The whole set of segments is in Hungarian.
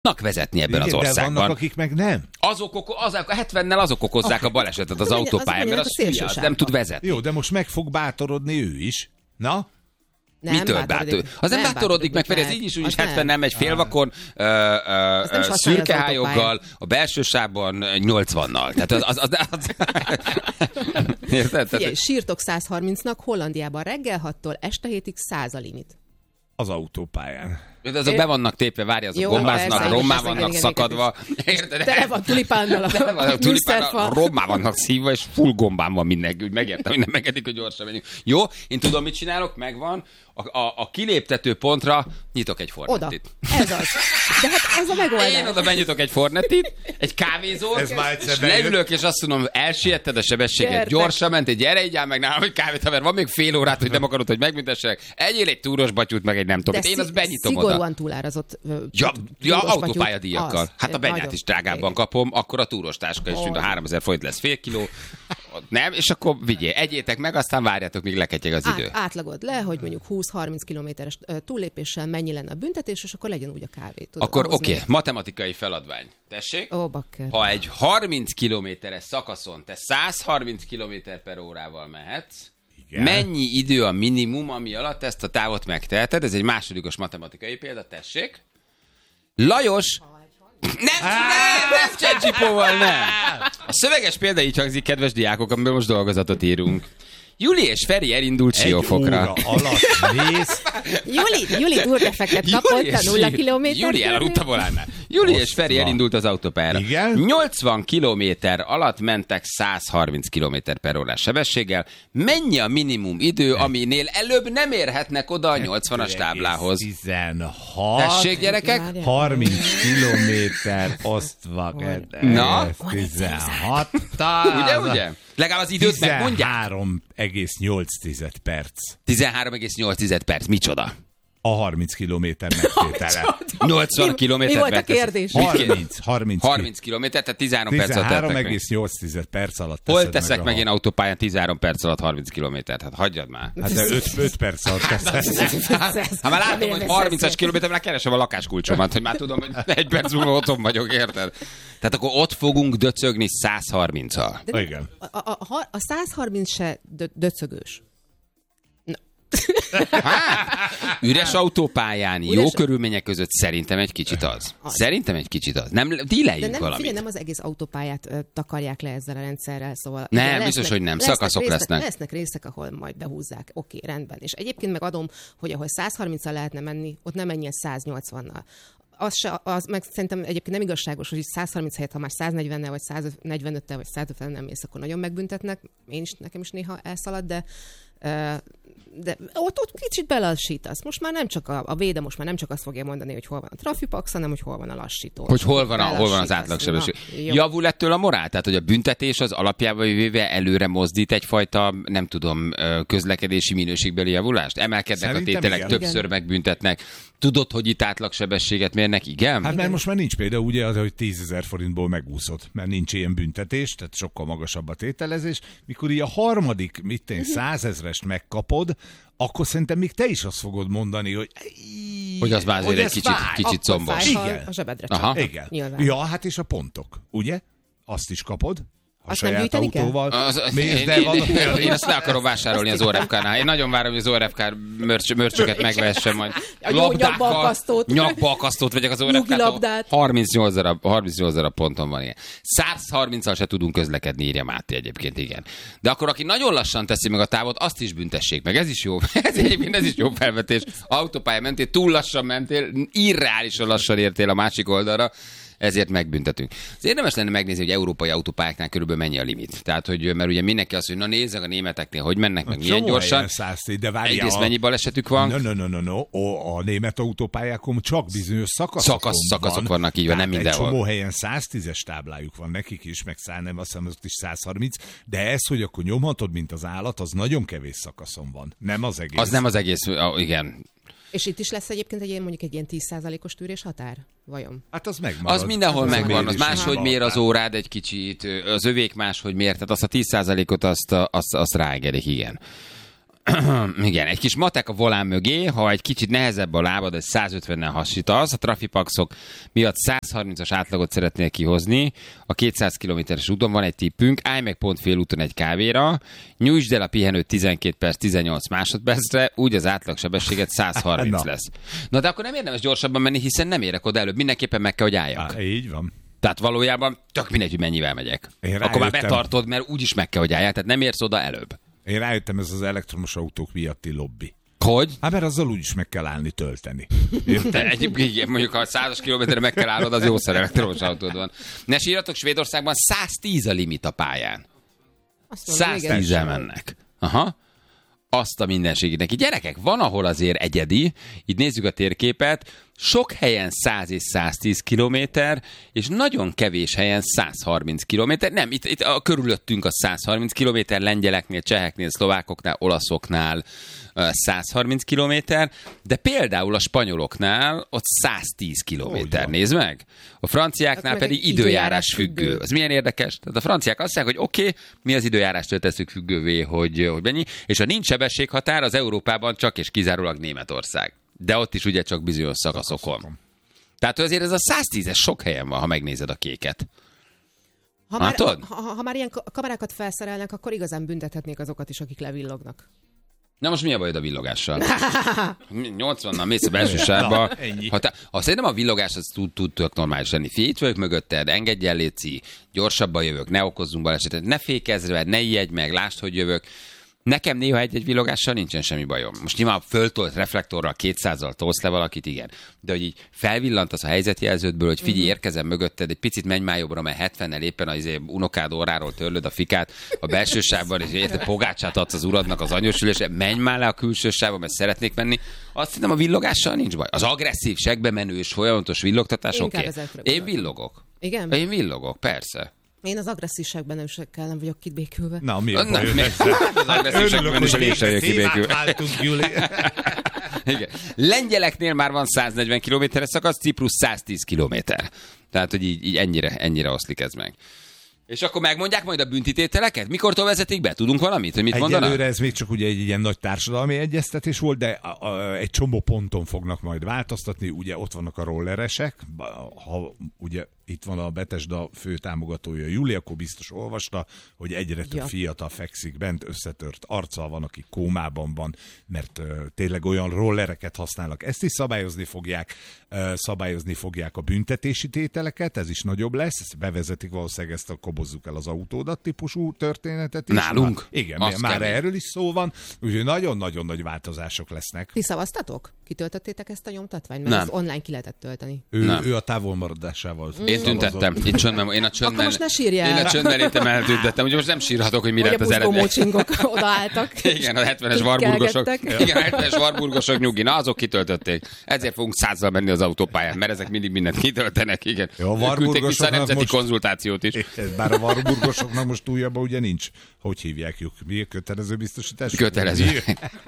vezetni ebben az országban. De vannak, akik meg nem. Azok a 70-nel azok okozzák a balesetet az autópályán, mert az nem tud vezetni. Jó, de most meg fog bátorodni ő is. Na? Nem, mitől bátorodik? Az nem bátorodik meg, Feri, ez így is úgy 70 nem megy félvakon, szürkehályoggal, a belső sávban 80-nal. Tehát az érted? Figyelj, sírtok 130-nak, Hollandiában reggel 6-tól este 7-ig 100 a limit. Az autópályán. De azok be vannak tépve, várj, azok gombáznak, rommá vannak szakadva. Tele van tulipánnal a műszerfa. Rommá vannak szívva, és full gombán van mindenki. Úgy megértem, hogy nem megedik, hogy gyorsan menjünk. Jó, én tudom, mit csinálok, megvan. A kiléptető pontra nyitok egy Fornettit. Oda. Ez az. De hát ez a megoldás. Én oda benyitok egy Fornettit, egy kávézót, és leülök, és azt mondom, elsietted a sebességet, gyorsan mentél, gyere, így áll meg nálam, hogy kávét, mert van még fél órát, hogy nem akarod, hogy megműtessenek. Egyél egy túros batyút, meg egy nem tudom. Én azt benyitom oda. Szigorúan túlárazott. Autópályadíjakkal. Hát a benyát is drágábban kapom, akkor a túros táska is, mint a 3000 forint lesz fél kiló. Nem, és akkor vigyél, egyétek meg, aztán várjátok, míg leketyeg az idő. Átlagod le, hogy mondjuk 20-30 kilométeres túllépéssel mennyi lenne a büntetés, és akkor legyen úgy a kávé. Akkor oké, matematikai feladvány. Tessék? Bakker. Ha egy 30 kilométeres szakaszon te 130 km/órával mehetsz, igen. Mennyi idő a minimum, ami alatt ezt a távot megteheted? Ez egy másodikos matematikai példa, tessék. Lajos... Nem ChatGPT-val, nem. A szöveges példa így hangzik, kedves diákok, amiből most dolgozatot írunk. Juli és Feri elindult Siófokra. Egy óra alatt mész. Juli túrdefeket kapott a 0 kilométer. Juli elaludt a volánnál. Juli és Feri elindult az autópályára. Igen? 80 kilométer alatt mentek 130 km/h sebességgel. Mennyi a minimum idő, aminél előbb nem érhetnek oda a 80-as táblához? 16. Tessék, gyerekek? 30 kilométer osztva. Na? 16. Ugye? Legalább az időt megmondják. 13,8 perc. 13,8 perc. Micsoda? A 30 kilométer megtétele. 80 kilométer. Mi volt a kérdés? 30 kilométer, tehát 13 perc alatt 13,8 perc alatt. Hol teszek meg én autópályán 13 perc alatt 30 kilométert? Hát hagyjad már. Hát de 5 perc alatt teszek. Hát már látom, hogy 30-as kilométerre keresem a lakáskulcsomat, hogy már tudom, hogy egy perc múlva otthon vagyok, érted? Tehát akkor ott fogunk döcögni 130-al. Igen. A 130 se döcögős. Üres autópályán, jó körülmények között szerintem egy kicsit az. Szerintem egy kicsit az. Nem, díleljünk valamit. Figyelj, nem az egész autópályát takarják le ezzel a rendszerrel, szóval... Nem, biztos, hogy nem. Szakaszok lesznek. Lesznek részek, ahol majd behúzzák. Oké, rendben. És egyébként meg adom, hogy ahol 130-al lehetne menni, ott nem menjen 180-nal. Az meg szerintem egyébként nem igazságos, hogy 130 helyett, ha már 140-nel, vagy 145-tel, vagy 150-nel mész, akkor nagyon megbüntetnek. Nekem is néha elszalad, de ott kicsit belassítasz. Most már nem csak a véde, most már nem csak azt fogja mondani, hogy hol van a trafipax, hanem hogy hol van a lassító. Hogy hol van az átlagsebesség. Javul ettől a morál? Tehát, hogy a büntetés az alapjában véve előre mozdít egyfajta, nem tudom, közlekedési minőségbeli javulást? Emelkednek szerintem a tételek, többször megbüntetnek. Tudod, hogy itt átlagsebességet mérnek? Igen? Hát mert most már nincs például ugye az, hogy 10 000 forintból megúszott, mert nincs ilyen büntetés, tehát sokkal magasabb a tételezés. Mikor így a harmadik, 100 000-est megkapod, akkor szerintem még te is azt fogod mondani, hogy az már azért egy kicsit combos. Igen. A zsebedre csak. Igen. Ja, hát és a pontok, ugye? Azt is kapod. A azt nem saját autóval. Én azt le akarom vásárolni az ORFK-nál. Én nagyon várom, hogy az ORFK mörcsöket megvessem majd. Nyakba akasztót vegyek az ORFK-tól. 38 darab ponton van ilyen. 130-al se tudunk közlekedni, írja Máté egyébként, igen. De akkor aki nagyon lassan teszi meg a távot, azt is büntessék meg. Ez is jó. Ez is jó felvetés. Autópálya mentél, túl lassan mentél, irreálisan lassan értél a másik oldalra. Ezért megbüntetünk. Az érdemes lenne megnézni, hogy európai autópályáknál körülbelül mennyi a limit. Tehát, hogy mert ugye mindenki azt mondja, na nézzek a németeknél, hogy mennek, meg milyen gyorsan. Egyrészt mennyi balesetük van? A német autópályákon csak bizonyos szakaszok vannak, így van, nem mindenhol. Egy csomó helyen 110-es táblájuk van nekik is, meg nem azt hiszem, ott is 130, de ez, hogy akkor nyomhatod, mint az állat, az nagyon kevés szakaszon van. Nem az egész. Az nem az egész, igen. És itt is lesz egyébként mondjuk egy ilyen 10%-os tűrés határ? Vajon? Hát az megmarad. Az mindenhol megvan, az máshogy mér az órád egy kicsit, az övék máshogy mér, tehát azt a 10%-ot azt ráengedik, igen. Igen, egy kis matek a volán mögé, ha egy kicsit nehezebb a lábad, egy 150-nel hasítasz, a trafipaxok miatt 130-as átlagot szeretnél kihozni, a 200 km-es úton van egy tippünk, állj meg pont félúton egy kávéra, nyújtsd el a pihenőt 12 perc, 18 másodpercre, úgy az átlagsebességet 130 lesz. Na de akkor nem érdemes gyorsabban menni, hiszen nem érek oda előbb, mindenképpen meg kell, hogy álljak. Így van. Tehát valójában tök mindegy, hogy mennyivel megyek. Akkor már betartod, mert úgyis meg kell, hogy álljál, tehát nem érsz oda előbb. Én rájöttem, ez az elektromos autók miatti lobby. Hogy? Hát mert azzal úgyis meg kell állni tölteni. De egyébként mondjuk, ha 100 kilométerre meg kell állnod, az jószer elektromos autód van. Ne sírjatok, Svédországban 110 a limit a pályán. 110-el mennek. Aha. Azt a mindenségét neki. Gyerekek, van, ahol azért egyedi, itt nézzük a térképet, sok helyen 100 és 110 kilométer, és nagyon kevés helyen 130 kilométer. Nem, itt a körülöttünk a 130 kilométer, lengyeleknél, cseheknél, szlovákoknál, olaszoknál 130 kilométer, de például a spanyoloknál ott 110 kilométer. Nézd meg! A franciáknál pedig időjárás függő. Az milyen érdekes? Tehát a franciák azt mondják, hogy oké, mi az időjárástól tesszük függővé, hogy mennyi, és ha nincs sebességhatár, az Európában csak és kizárólag Németország. De ott is ugye csak bizonyos szakaszokon. Tehát azért ez a 110-es sok helyen van, ha megnézed a kéket. Ha már ilyen kamerákat felszerelnek, akkor igazán büntethetnék azokat is, akik levillognak. Na most mi a bajod a villogással? 80-nal mész a belső sávba. Ha szerintem a villogás az tud tök normális lenni. Itt vagyok mögötted, engedj el, léci, gyorsabban jövök, ne okozzunk balesetet, ne fékezz rá, ne ijedj meg, lásd, hogy jövök. Nekem néha egy villogással nincsen semmi bajom. Most nyilván föltolt reflektorral 200-al tolsz le valakit, igen. De hogy így felvillantasz a helyzetjelződből, hogy figyelj, érkezem mögötted, egy picit menj már jobbra, mert 70-nel éppen az unokád óráról törlöd a fikát a belső sávban, és érted, pogácsát adsz az uradnak az anyósülésre, menj már le a külső sávba, mert szeretnék menni. Azt hiszem, a villogással nincs baj. Az agresszív, segbe menő és folyamatos villogtatás, oké. Én villogok. Igen? Én villogok, persze. Én az agresszívságban nem vagyok kibékülve. Na, mi a baj? Az agresszívságban is én sem vagyok kibékülve. Igen. Lengyeleknél már van 140 kilométeres szakasz, Ciprus 110 kilométer. Tehát, hogy így ennyire oszlik ez meg. És akkor megmondják majd a büntitételeket? Mikortól vezetik be? Tudunk valamit, hogy mit mondanak? Egyelőre ez még csak ugye egy ilyen nagy társadalmi egyeztetés volt, de egy csomó ponton fognak majd változtatni. Ugye ott vannak a rolleresek, ha ugye itt van a Bethesda fő támogatója Júlia, akkor biztos olvasta, hogy egyre több fiatal fekszik bent, összetört arccal van, aki kómában van, mert tényleg olyan rollereket használnak. Ezt is szabályozni fogják a büntetési tételeket, ez is nagyobb lesz, ezt bevezetik valószínűleg ezt a kobozzuk el az autódat típusú történetet is. Nálunk? Igen, már erről is szó van, úgyhogy nagyon-nagyon nagy változások lesznek. Ti szavaztatok? Kitöltöttétek ezt a nyomtatványt? Mert ezt online ki lehetett tölteni. Ő a távolmaradásával. Én tüntettem. Akkor most ne sírjál. Én a csöndbelétem eltüntettem. Ugye most nem sírhatok, hogy mi lett az eredmény. A buszgómócsingok odaálltak. Igen, a 70-es warburgosok. Igen, a 70-es warburgosok nyugi. Na, azok kitöltötték. Ezért fogunk 100-zal menni az autópályán, mert ezek mindig mindent kitöltenek. Igen. Küldték vissza a nemzeti konzultációt is. Bár a warburgosoknak most újabban ugye nincs. Hogy hívják? Mi a kötelező biztosítás? Kötelező.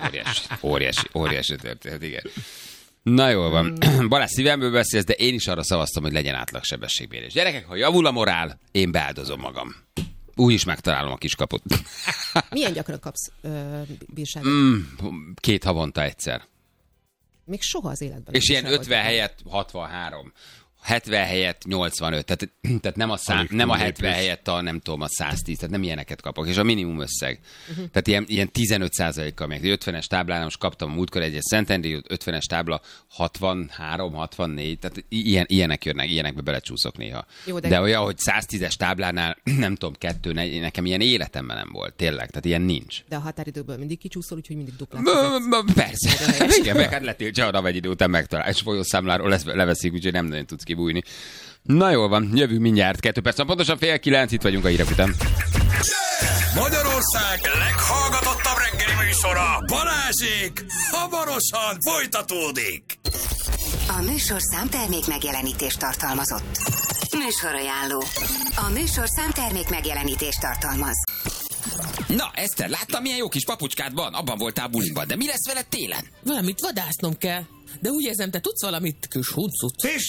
Óriási történet, igen. Na jól van. Balázs, szívemből beszélsz, de én is arra szavaztam, hogy legyen átlagsebességmérés. Gyerekek, ha javul a morál, én beáldozom magam. Úgy is megtalálom a kiskaput. Milyen gyakran kapsz bírságot? 2 havonta egyszer. Még soha az életben. És ilyen 50 helyett 63. 70 helyett 85, tehát nem a 70 helyett a nem tudom, a 110, tehát nem ilyeneket kapok, és a minimum összeg. Tehát ilyen 15%-kal meg. 50-es táblánál most kaptam a múltkor egy Szentendrei 50-es tábla 63, 64, tehát ilyenek jönnek, ilyenekbe belecsúszok néha. Jó, de olyan, hogy 110-es táblánál nem tudom, 2, nekem ilyen életemben nem volt, tényleg, tehát ilyen nincs. De a határidőből mindig kicsúszol, úgyhogy mindig duplán. Persze. Igen, meg hát letiltja arra egy idő után megtalál, és folyószámláról leveszik, úgyhogy nem nagyon tudsz kibújni. Na jól van, jövünk mindjárt 2 perc, pontosan 8:30, itt vagyunk a hírek után. Magyarország leghallgatottabb reggeli műsora, Balázsék, hamarosan folytatódik. A műsorszám termék megjelenítést tartalmazott. Műsorajánló. A műsorszám termék megjelenítést tartalmaz. Na, Eszter, láttam, milyen jó kis papucskád van, abban voltál buliban, de mi lesz veled télen? Valamit vadásznom kell. De úgy érzem, te tudsz valamit, kis huncut. És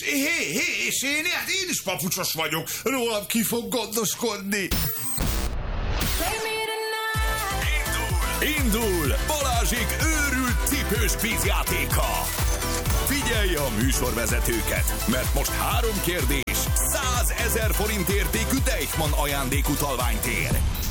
én is papucsos vagyok. Rólam ki fog gondoskodni. Indul! Balázs Balázsék őrült cipős kvízjátéka. Figyelj a műsorvezetőket, mert most 3 kérdés, 100 000 forint értékű Deichmann ajándékutalványt ér.